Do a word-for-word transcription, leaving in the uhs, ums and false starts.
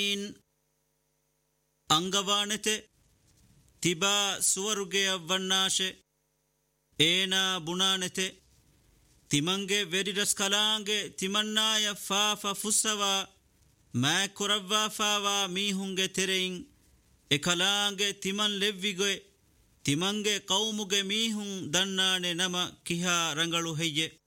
ಅಂಗವಾಣತೆ ತಿಬಾ ಸುವರುಗೆ ಅವ್ವಣ್ಣಾಶೆ ಏನ ಬುಣಾನೆತೆ ತಿಮಂಗೆ ವೆರಿರಸ್ ಕಲಾಂಗೆ ತಿಮನ್ನಾಯ ಫಾಫ ಫುಸ್ಸವ ಮೈ ಕುರವ್ವಾ fava ಮೀಹುಂಗೆ ತೆರೆಯಿಂ A ಕಲಾಂಗೆ ತಿಮನ್ ಲೆವ್ವಿಗೆ ತಿಮಂಗೆ ಕೌಮುಗೆ ಮೀಹುಂ ದನ್ನಾನೆ ನಮ ಕಿಹಾ ರಂಗಳು ಹೆಯ್ಯೆ